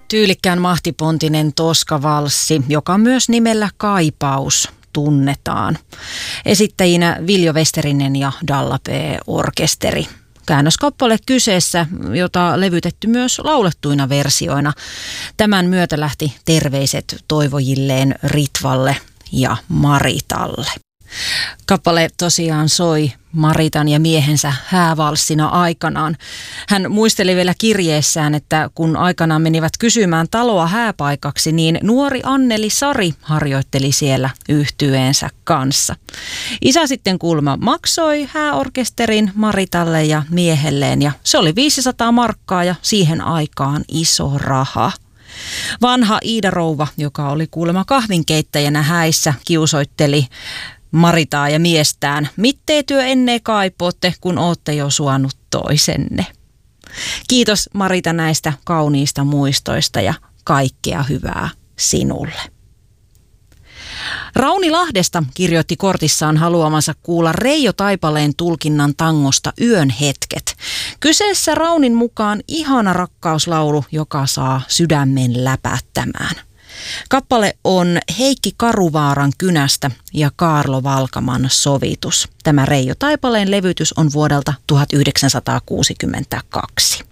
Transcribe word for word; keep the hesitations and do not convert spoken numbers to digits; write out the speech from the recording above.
Tyylikkään mahtipontinen Toska-valssi, joka myös nimellä Kaipaus tunnetaan. Esittäjinä Viljo Westerinen ja Dalla P-orkesteri. Käännöskappale kyseessä, jota levytetty myös laulettuina versioina. Tämän myötä lähti terveiset toivojilleen Ritvalle ja Maritalle. Kappale tosiaan soi Maritan ja miehensä häävalssina aikanaan. Hän muisteli vielä kirjeessään, että kun aikanaan menivät kysymään taloa hääpaikaksi, niin nuori Anneli Sari harjoitteli siellä yhtyeensä kanssa. Isä sitten kuulemma maksoi hääorkesterin Maritalle ja miehelleen ja se oli viisisataa markkaa ja siihen aikaan iso raha. Vanha Iida-rouva, joka oli kuulemma kahvinkeittäjänä häissä, kiusoitteli Maritaa ja miestään. Mittee työ enne kaipootte, kun ootte jo suonut toisenne. Kiitos Marita näistä kauniista muistoista ja kaikkea hyvää sinulle. Rauni Lahdesta kirjoitti kortissaan haluamansa kuulla Reijo Taipaleen tulkinnan tangosta Yön hetket. Kyseessä Raunin mukaan ihana rakkauslaulu, joka saa sydämen läpättämään. Kappale on Heikki Karuvaaran kynästä ja Kaarlo Valkaman sovitus. Tämä Reijo Taipaleen levytys on vuodelta tuhatyhdeksänsataakuusikymmentäkaksi.